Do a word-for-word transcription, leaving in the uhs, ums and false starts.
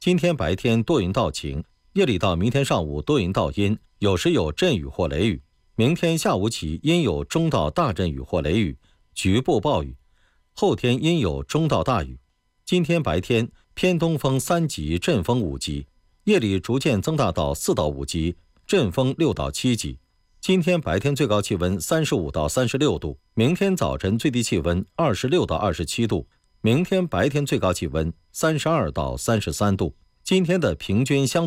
今天白天多云到晴，夜里到明天上午多云到阴，有时有阵雨或雷雨。明天下午起阴有中到大阵雨或雷雨，局部暴雨。后天阴有中到大雨。今天白天偏东风三级，阵风五级，夜里逐渐增大到四到五级，阵风六到七级。今天白天最高气温三十五到三十六度，明天早晨最低气温二十六到二十七度，明天白天最高气温三十二到三十三度。今天的平均相